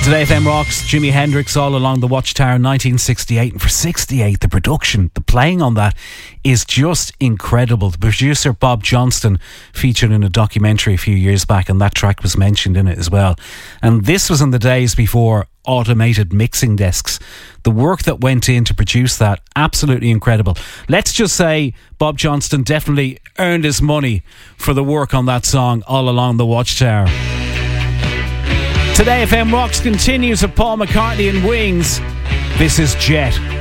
Today FM rocks Jimi Hendrix, All Along the Watchtower, 1968. And for 68, the production, the playing on that is just incredible. The producer Bob Johnston featured in a documentary a few years back, and that track was mentioned in it as well. And this was in the days before automated mixing desks. The work that went in to produce that, absolutely incredible. Let's just say Bob Johnston definitely earned his money for the work on that song, All Along the Watchtower. Today FM Rocks continues with Paul McCartney and Wings. This is Jet.